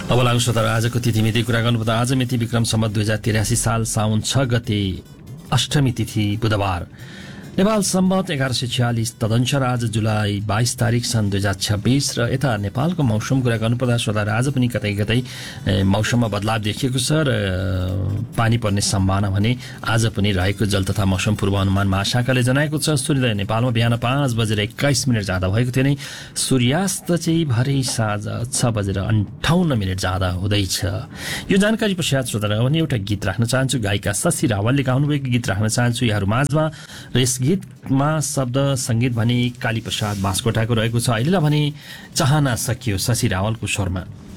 अब लागु श्रोता आजको तिथिमिति कुरा गर्नुपर्दा आज मिति विक्रम सम्वत 2083 साल साउन 6 गते अष्टमी तिथि बुधबार नेपाल सम्वत 1146 तदनुसार आज जुलाई 22 तारिक सन् 2026 र यता नेपालको मौसम कुरा गर्नुपर्दा श्रोता आज पनि कतै कतै मौसममा बदलाव देखिएको छ र पानी पर्ने सम्भावना भने आज पनि रहेको जल तथा मौसम पूर्वानुमान महाशाखाले जनाएको छ। सूर्योदय नेपालमा बिहान 5:21 जाँदा भएको थियो नै सूर्यास्त चाहिँ भरे साँझ 6:58 जाँदा हुँदैछ। यो जानकारी पश्चात श्रोता भने एउटा गीत राख्न चाहन्छु। गायिका शशि रावलले गाउनुभएको गीत राख्न चाहन्छु यहाँहरू माझमा र यस गीतमा शब्द संगीत भने काली प्रसाद बास्कोटाको रहेको छ। अहिलेलाई भने चाहना सकियो शशि रावलको स्वरमा।